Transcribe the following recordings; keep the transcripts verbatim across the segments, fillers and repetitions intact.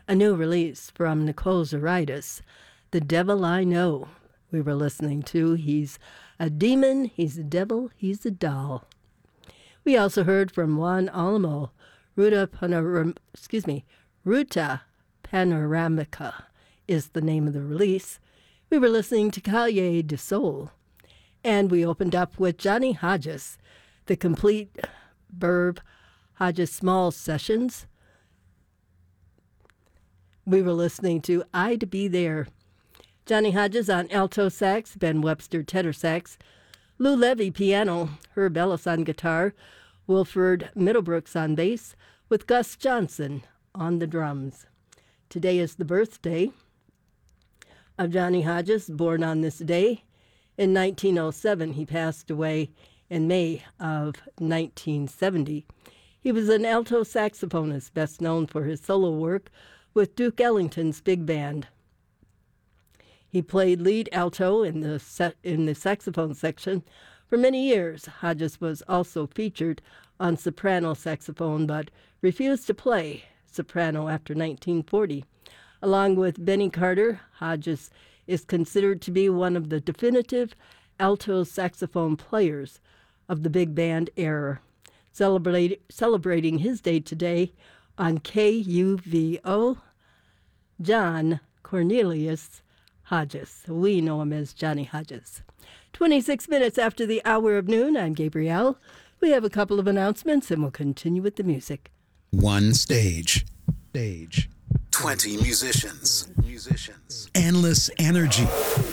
a new release from Nicole Zaritis, The Devil I Know. We were listening to He's a Demon, He's a Devil, He's a Doll. We also heard from Juan Alamo, Ruta Panoram- excuse me, Ruta Panoramica is the name of the release. We were listening to Calle de Sol. And we opened up with Johnny Hodges, the complete Verve Hodges Small Sessions. We were listening to I'd Be There. Johnny Hodges on alto sax, Ben Webster tenor sax, Lou Levy piano, Herb Ellis on guitar, Wilford Middlebrooks on bass, with Gus Johnson on the drums. Today is the birthday of Johnny Hodges, born on this day. In nineteen oh seven, he passed away in May of nineteen seventy. He was an alto saxophonist, best known for his solo work with Duke Ellington's big band. He played lead alto in the se- in the saxophone section for many years. Hodges was also featured on soprano saxophone, but refused to play soprano after nineteen forty. Along with Benny Carter, Hodges is considered to be one of the definitive alto saxophone players of the big band era. Celebrate, celebrating his day today on K U V O, John Cornelius Hodges. We know him as Johnny Hodges. twenty-six minutes after the hour of noon, I'm Gabrielle. We have a couple of announcements, and we'll continue with the music. One stage. Stage. twenty musicians. Musicians. Endless energy.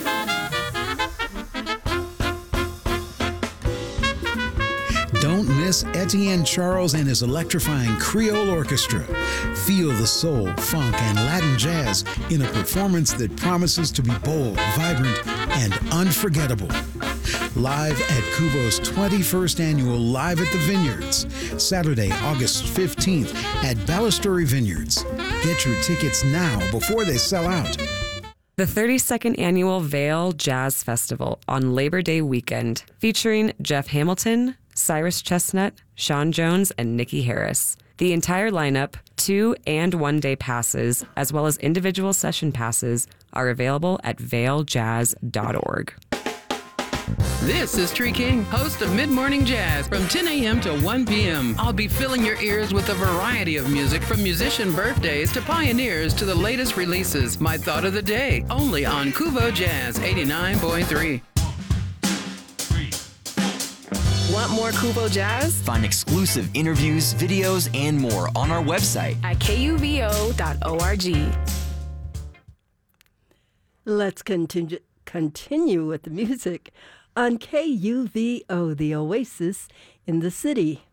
Don't miss Etienne Charles and his electrifying Creole Orchestra. Feel the soul, funk, and Latin jazz in a performance that promises to be bold, vibrant, and unforgettable. Live at Kubo's twenty-first annual Live at the Vineyards, Saturday, August fifteenth at Balustrade Vineyards. Get your tickets now before they sell out. The thirty-second Annual Vail Jazz Festival on Labor Day weekend, featuring Jeff Hamilton, Cyrus Chestnut, Sean Jones, and Nikki Harris. The entire lineup, two and one day passes, as well as individual session passes, are available at vail jazz dot org. This is Tree King, host of Mid Morning Jazz from ten a.m. to one p.m. I'll be filling your ears with a variety of music from musician birthdays to pioneers to the latest releases. My thought of the day, only on Kubo Jazz eighty-nine point three. Want more Kubo Jazz? Find exclusive interviews, videos, and more on our website at K U V O dot org. Let's continue continue with the music on K U V O, the Oasis in the City.